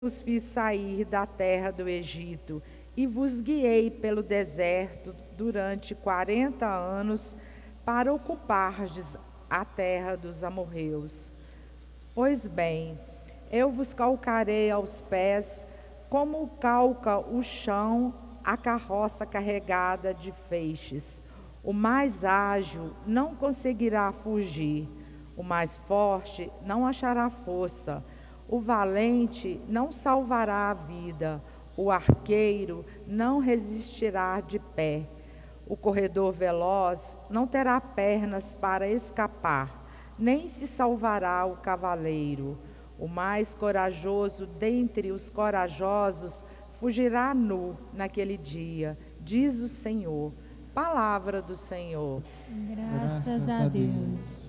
Vos fiz sair da terra do Egito e vos guiei pelo deserto durante 40 anos para ocupardes a terra dos amorreus. Pois bem, eu vos calcarei aos pés, como calca o chão a carroça carregada de feixes. O mais ágil não conseguirá fugir, o mais forte não achará força, o valente não salvará a vida, o arqueiro não resistirá de pé. O corredor veloz não terá pernas para escapar, nem se salvará o cavaleiro. O mais corajoso dentre os corajosos fugirá nu naquele dia, diz o Senhor. Palavra do Senhor. Graças a Deus.